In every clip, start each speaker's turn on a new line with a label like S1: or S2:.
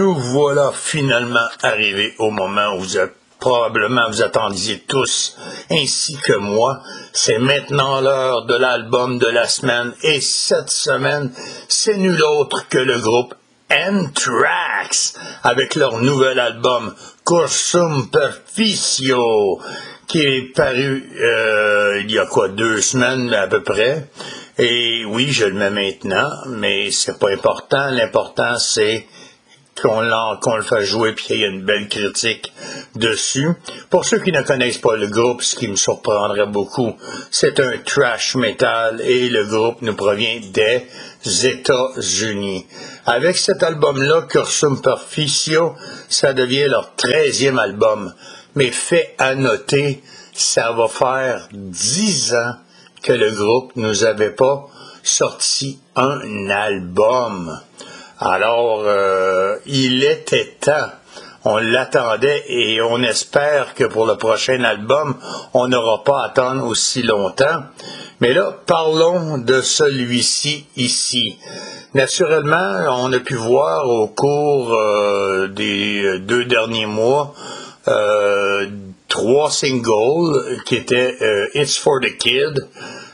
S1: Nous voilà finalement arrivés au moment où probablement vous attendiez tous, ainsi que moi. C'est maintenant l'heure de l'album de la semaine, et cette semaine, c'est nul autre que le groupe Anthrax, avec leur nouvel album Cursum Perficio, qui est paru il y a 2 semaines à peu près. Et oui, je le mets maintenant, mais c'est pas important. L'important, c'est qu'on le fait jouer puis qu'il y a une belle critique dessus. Pour ceux qui ne connaissent pas le groupe, ce qui me surprendrait beaucoup, c'est un thrash metal et le groupe nous provient des États-Unis. Avec cet album-là, Cursum Perficio, ça devient leur 13e album. Mais fait à noter, ça va faire 10 ans que le groupe nous avait pas sorti un album. Alors, il était temps. On l'attendait et on espère que pour le prochain album, on n'aura pas à attendre aussi longtemps. Mais là, parlons de celui-ci ici. Naturellement, on a pu voir au cours des 2 derniers mois 3 singles qui étaient It's for the Kid,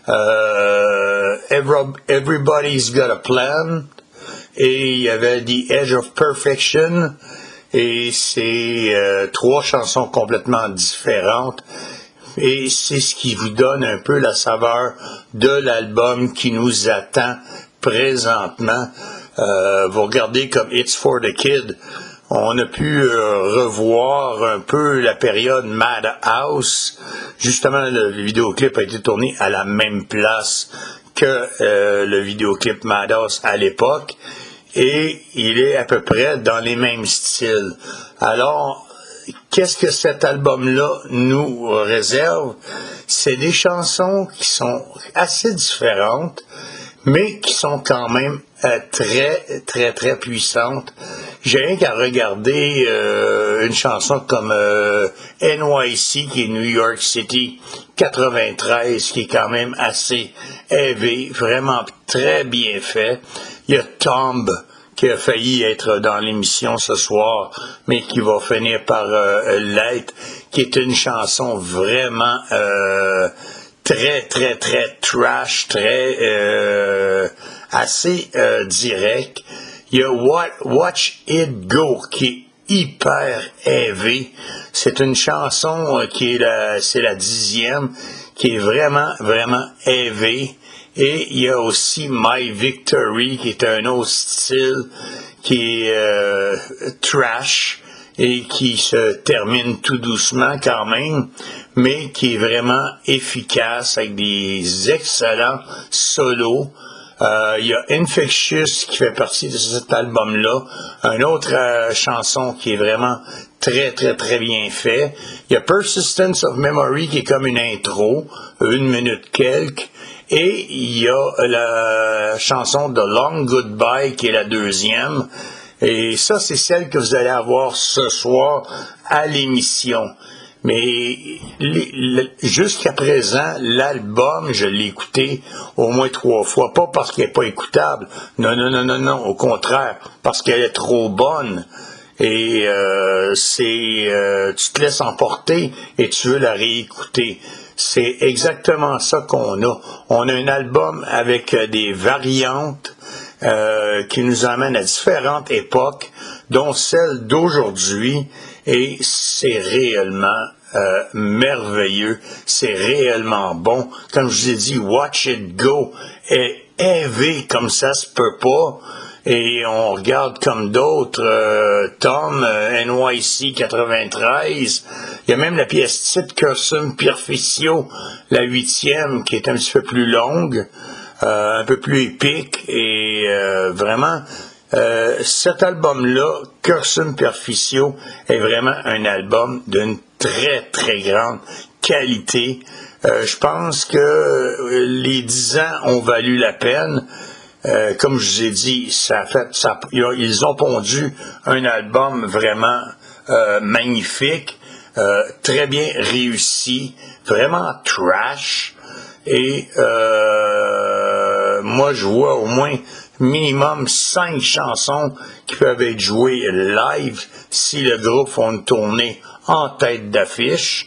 S1: Everybody's Got a Plan, et il y avait The Edge of Perfection, et c'est 3 chansons complètement différentes, et c'est ce qui vous donne un peu la saveur de l'album qui nous attend présentement. Vous regardez comme It's for the Kid, on a pu revoir un peu la période Madhouse. Justement, le vidéoclip a été tourné à la même place que le vidéoclip Madhouse à l'époque, et il est à peu près dans les mêmes styles. Alors, qu'est-ce que cet album-là nous réserve? C'est des chansons qui sont assez différentes, mais qui sont quand même très, très, très puissantes. J'ai rien qu'à regarder une chanson comme NYC, qui est New York City 93, qui est quand même assez heavy, vraiment très bien fait. Il y a Tomb, qui a failli être dans l'émission ce soir, mais qui va finir par l'être, qui est une chanson vraiment très, très, très trash, très assez direct. Il y a Watch It Go, qui est hyper heavy. C'est une chanson qui est c'est la 10e, qui est vraiment, vraiment heavy. Et il y a aussi My Victory, qui est un autre style, qui est trash, et qui se termine tout doucement quand même, mais qui est vraiment efficace avec des excellents solos. Il y a Infectious qui fait partie de cet album-là, une autre chanson qui est vraiment très, très, très bien fait. Il y a Persistence of Memory qui est comme une intro, 1 minute quelques. Et il y a la chanson The Long Goodbye qui est la 2e. Et ça, c'est celle que vous allez avoir ce soir à l'émission. Mais jusqu'à présent, l'album, je l'ai écouté au moins 3 fois. Pas parce qu'elle n'est pas écoutable. Non, non, non, non, non. Au contraire, parce qu'elle est trop bonne. Et tu te laisses emporter et tu veux la réécouter. C'est exactement ça qu'on a. On a un album avec des variantes qui nous amènent à différentes époques, dont celle d'aujourd'hui, et c'est réellement merveilleux, c'est réellement bon. Comme je vous ai dit, Watch It Go est heavy comme ça se peut pas. Et on regarde comme d'autres, Tom, NYC 93, il y a même la pièce titre Cursum Perficio, la 8e, qui est un petit peu plus longue, un peu plus épique, et vraiment, cet album-là, Cursum Perficio, est vraiment un album d'une très, très grande qualité. Je pense que les 10 ans ont valu la peine. Comme je vous ai dit, ils ont pondu un album vraiment magnifique, très bien réussi, vraiment trash. Et moi, je vois au moins minimum 5 chansons qui peuvent être jouées live si le groupe font une tournée en tête d'affiche.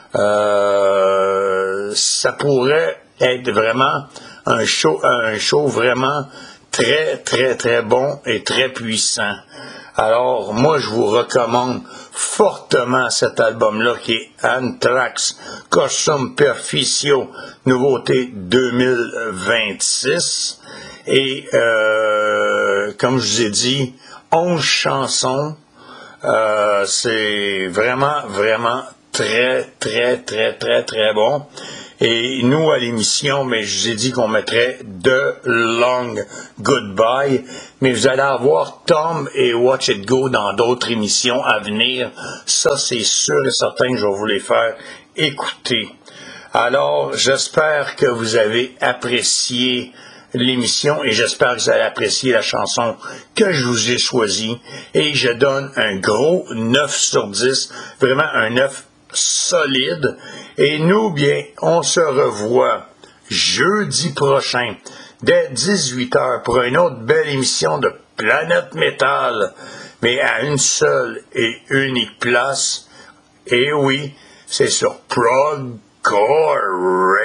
S1: Ça pourrait être vraiment un show vraiment très, très, très bon et très puissant. Alors, moi, je vous recommande fortement cet album-là qui est Anthrax Costume Perficio, nouveauté 2026. Et, comme je vous ai dit, 11 chansons. C'est vraiment, vraiment très, très, très, très, très bon. Et nous, à l'émission, mais je vous ai dit qu'on mettrait The Long Goodbye. Mais vous allez avoir Tom et Watch It Go dans d'autres émissions à venir. Ça, c'est sûr et certain que je vais vous les faire écouter. Alors, j'espère que vous avez apprécié l'émission et j'espère que vous avez apprécié la chanson que je vous ai choisie. Et je donne un gros 9 sur 10. Vraiment un 9 solide. Et nous, bien, on se revoit jeudi prochain dès 18h pour une autre belle émission de Planète Métal, mais à une seule et unique place. Et oui, c'est sur Progcore